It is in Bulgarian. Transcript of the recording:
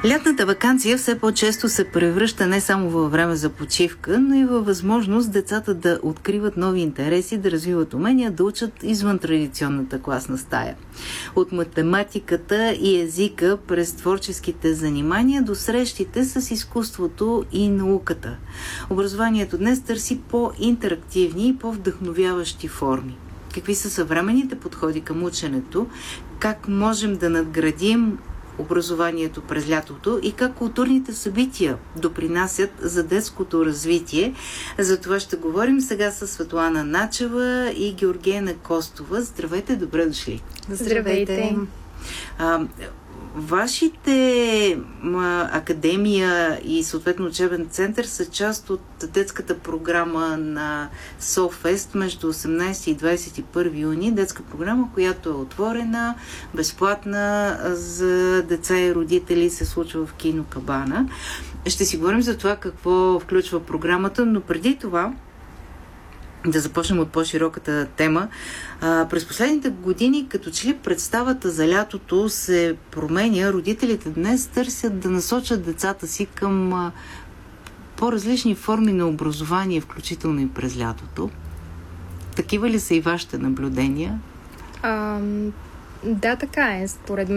Лятната ваканция все по-често се превръща не само във време за почивка, но и във възможност децата да откриват нови интереси, да развиват умения, да учат извън традиционната класна стая. От математиката и езика през творческите занимания до срещите с изкуството и науката. Образованието днес търси по-интерактивни и по-вдъхновяващи форми. Какви са съвременните подходи към ученето? Как можем да надградим образованието през лятото и как културните събития допринасят за детското развитие. За това ще говорим сега с Светлана Начева и Георгиена Костова. Здравейте, добре дошли! Здравейте! Вашите академия и съответно учебен център са част от детската програма на SOFest между 18 и 21 юни. Детска програма, която е отворена, безплатна за деца и родители, се случва в кино Кабана. Ще си говорим за това какво включва програмата, но преди това да започнем от по-широката тема. През последните години, като че ли представата за лятото се променя, родителите днес търсят да насочат децата си към по-различни форми на образование, включително и през лятото. Такива ли са и вашите наблюдения? Да, така е. Според